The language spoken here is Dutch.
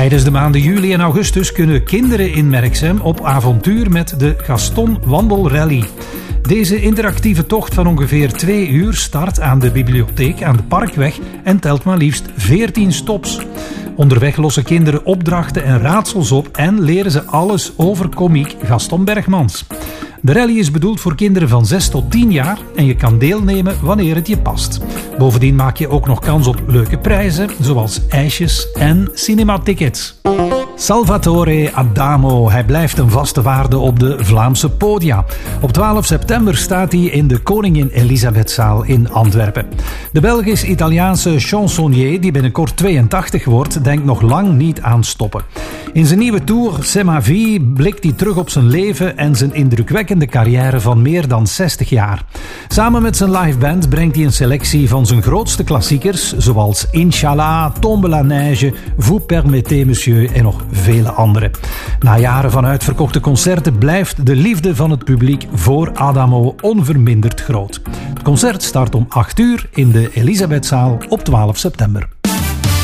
Tijdens de maanden juli en augustus kunnen kinderen in Merksem op avontuur met de Gaston Wandelrally. Deze interactieve tocht van ongeveer 2 uur start aan de bibliotheek aan de Parkweg en telt maar liefst 14 stops. Onderweg lossen kinderen opdrachten en raadsels op en leren ze alles over komiek Gaston Bergmans. De rally is bedoeld voor kinderen van 6 tot 10 jaar en je kan deelnemen wanneer het je past. Bovendien maak je ook nog kans op leuke prijzen, zoals ijsjes en cinematickets. Salvatore Adamo, hij blijft een vaste waarde op de Vlaamse podia. Op 12 september staat hij in de Koningin Elisabethzaal in Antwerpen. De Belgisch-Italiaanse chansonnier, die binnenkort 82 wordt, denkt nog lang niet aan stoppen. In zijn nieuwe tour, C'est ma vie, blikt hij terug op zijn leven en zijn indrukwekkende carrière van meer dan 60 jaar. Samen met zijn liveband brengt hij een selectie van zijn grootste klassiekers, zoals Inch'Allah, Tombe la neige, Vous permettez monsieur en nog vele andere. Na jaren van uitverkochte concerten blijft de liefde van het publiek voor Adamo onverminderd groot. Het concert start om 8 uur in de Elisabethzaal op 12 september.